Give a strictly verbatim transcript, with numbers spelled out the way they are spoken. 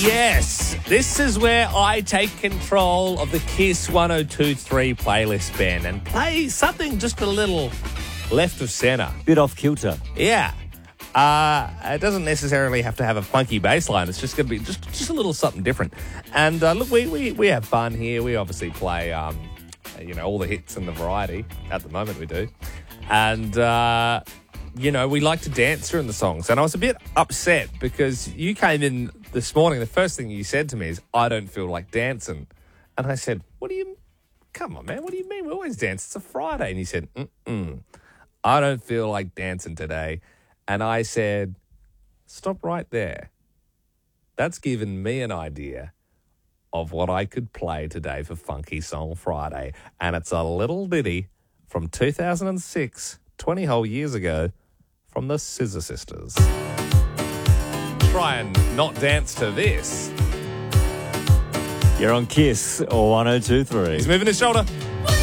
Yes, this is where I take control of the Kiss one oh two point three playlist, Ben, and play something just a little left of centre. Bit off kilter. Yeah. Uh, it doesn't necessarily have to have a funky bass line. It's just going to be just, just a little something different. And uh, look, we, we, we have fun here. We obviously play, um, you know, all the hits and the variety. At the moment we do. And, uh, you know, we like to dance during the songs. And I was a bit upset because you came in this morning. The first thing you said to me is, I don't feel like dancing. And I said, what do you, come on, man, what do you mean? We always dance. It's a Friday. And you said, mm-mm, I don't feel like dancing today. And I said, stop right there. That's given me an idea of what I could play today for Funky Song Friday. And it's a little ditty from two thousand six, twenty whole years ago, from the Scissor Sisters. Try and not dance to this. You're on Kiss or one oh two point three. He's moving his shoulder.